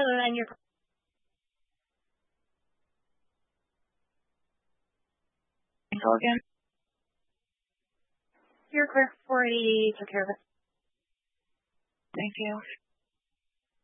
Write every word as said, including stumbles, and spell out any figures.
Hello, and you're Michael again. You're clear for the took care of it. Thank you.